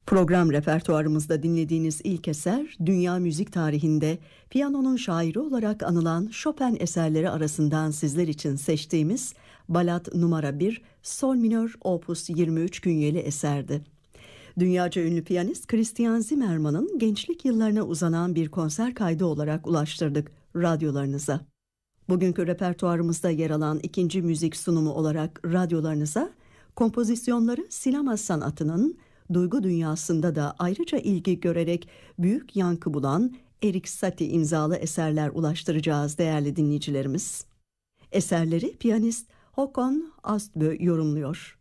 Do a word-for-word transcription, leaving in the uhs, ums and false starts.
Program repertuarımızda dinlediğiniz ilk eser, dünya müzik tarihinde piyanonun şairi olarak anılan Chopin eserleri arasından sizler için seçtiğimiz Balat numara bir, Sol minör opus yirmi üç künyeli eserdi. Dünyaca ünlü piyanist Christian Zimmermann'ın gençlik yıllarına uzanan bir konser kaydı olarak ulaştırdık radyolarınıza. Bugünkü repertuarımızda yer alan ikinci müzik sunumu olarak radyolarınıza, kompozisyonları sinema sanatının duygu dünyasında da ayrıca ilgi görerek büyük yankı bulan Erik Satie imzalı eserler ulaştıracağız değerli dinleyicilerimiz. Eserleri piyanist Håkon Astbø yorumluyor.